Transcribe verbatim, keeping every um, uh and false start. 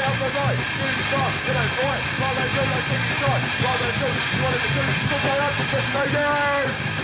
the night, through the dark, till I fight, while they do, I think you die, while they do, you want to do, because I have to just